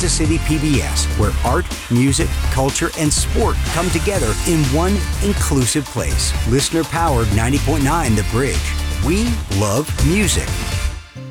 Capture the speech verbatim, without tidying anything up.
Kansas City P B S, where art, music, culture, and sport come together in one inclusive place. Listener-powered ninety point nine The Bridge. We love music.